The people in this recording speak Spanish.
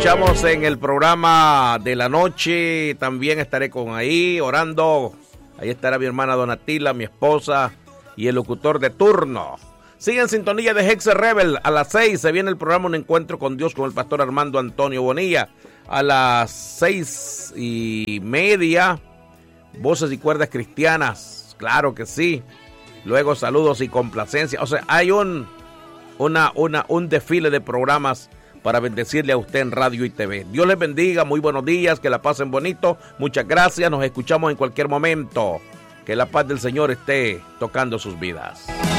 escuchamos en el programa de la noche. También estaré con ahí orando. Ahí estará mi hermana Donatila, mi esposa y el locutor de turno. Sigue en sintonía de Hex Rebel. A las 6 se viene el programa Un Encuentro con Dios con el pastor Armando Antonio Bonilla. A las 6:30, Voces y Cuerdas Cristianas. Claro que sí. Luego saludos y complacencia. O sea, hay un desfile de programas para bendecirle a usted en radio y TV. Dios les bendiga, muy buenos días, que la pasen bonito. Muchas gracias, nos escuchamos en cualquier momento. Que la paz del Señor esté tocando sus vidas.